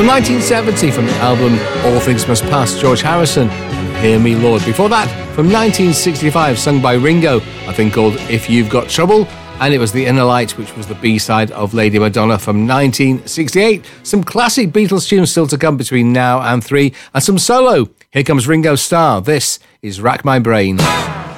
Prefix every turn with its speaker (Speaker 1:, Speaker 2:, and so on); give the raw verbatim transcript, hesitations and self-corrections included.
Speaker 1: nineteen seventy, from the album All Things Must Pass, George Harrison, Hear Me Lord. Before that, from nineteen sixty-five, sung by Ringo, a thing called If You've Got Trouble, and it was The Inner Light, which was the B-side of Lady Madonna from nineteen sixty-eight. Some classic Beatles tunes still to come between now and three, and some solo. Here comes Ringo Starr. This is Rack My Brain.